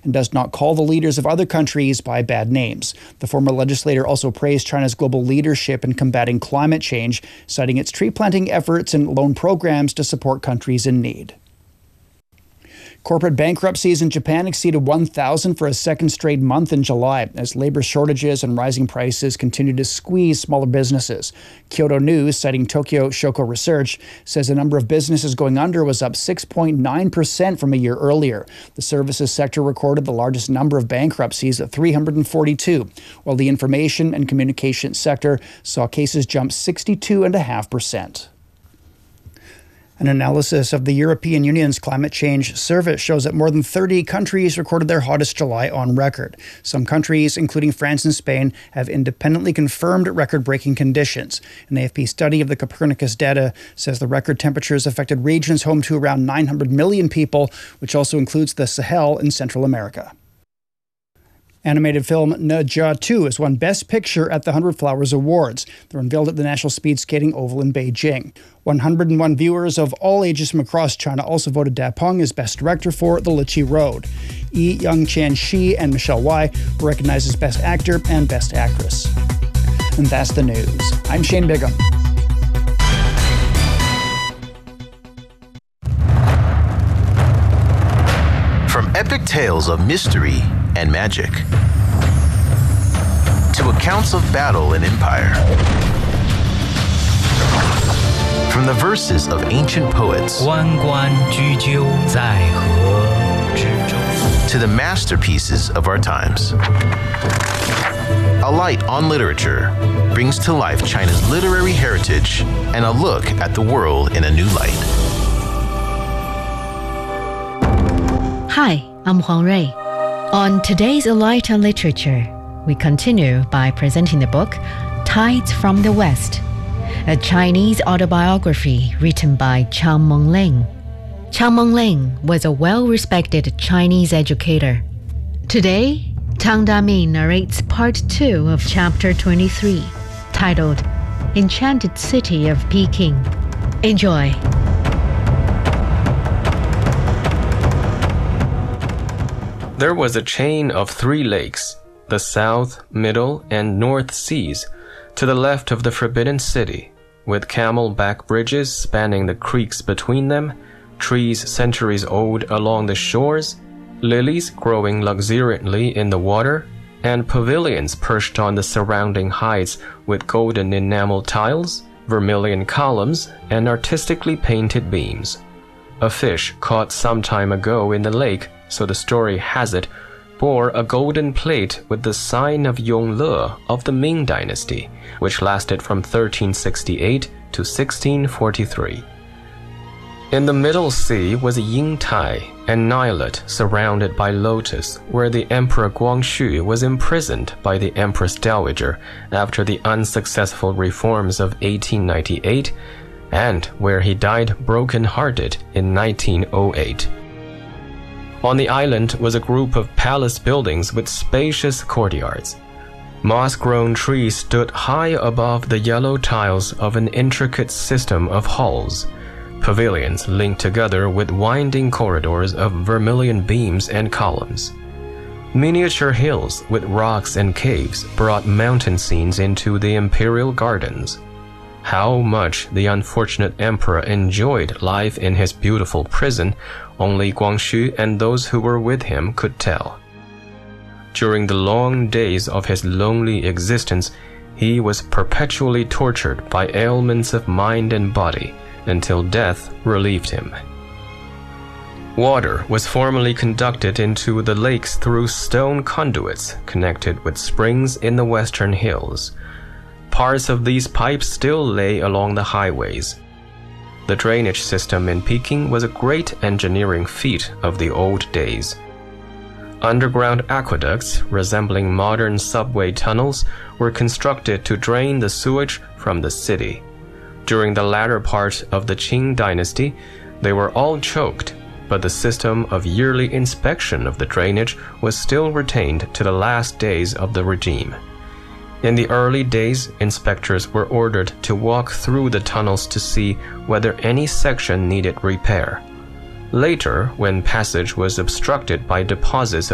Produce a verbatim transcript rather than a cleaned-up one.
and does not call the leaders of other countries by bad names. The former legislator also praised China's global leadership in combating climate change, citing its tree planting efforts and loan programs to support countries in need. Corporate bankruptcies in Japan exceeded one thousand for a second straight month in July, as labor shortages and rising prices continue to squeeze smaller businesses. Kyodo News, citing Tokyo Shoko Research, says the number of businesses going under was up six point nine percent from a year earlier. The services sector recorded the largest number of bankruptcies at three hundred forty-two, while the information and communication sector saw cases jump sixty-two point five percent. An analysis of the European Union's climate change service shows that more than thirty countries recorded their hottest July on record. Some countries, including France and Spain, have independently confirmed record-breaking conditions. An A F P study of the Copernicus data says the record temperatures affected regions home to around nine hundred million people, which also includes the Sahel in Central America. Animated film Ne Zha two has won Best Picture at the Hundred Flowers Awards. They're unveiled at the National Speed Skating Oval in Beijing. one hundred one viewers of all ages from across China also voted Da Peng as Best Director for The Lichi Road. Yi Young-Chan Shi and Michelle Wai were recognized as Best Actor and Best Actress. And that's the news. I'm Shane Bigham. From epic tales of mystery and magic to accounts of battle and empire, from the verses of ancient poets 弯关雎鸠，在河之洲 to the masterpieces of our times. A Light on Literature brings to life China's literary heritage and a look at the world in a new light. Hi, I'm Huang Rui. On today's A Light on Literature, we continue by presenting the book Tides from the West, a Chinese autobiography written by Chang Mengling. Chang Mengling was a well-respected Chinese educator. Today, Tang Daming narrates part two of chapter twenty-three, titled Enchanted City of Peking. Enjoy. There was a chain of three lakes, the South, Middle, and North Seas, to the left of the Forbidden City, with camel-back bridges spanning the creeks between them, trees centuries old along the shores, lilies growing luxuriantly in the water, and pavilions perched on the surrounding heights with golden enamel tiles, vermilion columns, and artistically painted beams. A fish caught some time ago in the lake, so the story has it, bore a golden plate with the sign of Yongle of the Ming Dynasty, which lasted from thirteen sixty-eight to sixteen forty-three. In the Middle Sea was Yingtai, an islet surrounded by lotus, where the Emperor Guangxu was imprisoned by the Empress Dowager after the unsuccessful reforms of eighteen ninety-eight, and where he died broken-hearted in nineteen oh eight. On the island was a group of palace buildings with spacious courtyards. Moss-grown trees stood high above the yellow tiles of an intricate system of halls. Pavilions linked together with winding corridors of vermilion beams and columns. Miniature hills with rocks and caves brought mountain scenes into the imperial gardens. How much the unfortunate emperor enjoyed life in his beautiful prison, only Guangxu and those who were with him could tell. During the long days of his lonely existence, he was perpetually tortured by ailments of mind and body, until death relieved him. Water was formerly conducted into the lakes through stone conduits connected with springs in the western hills. Parts of these pipes still lay along the highways. The drainage system in Peking was a great engineering feat of the old days. Underground aqueducts, resembling modern subway tunnels, were constructed to drain the sewage from the city. During the latter part of the Qing dynasty, they were all choked, but the system of yearly inspection of the drainage was still retained to the last days of the regime. In the early days, inspectors were ordered to walk through the tunnels to see whether any section needed repair. Later, when passage was obstructed by deposits of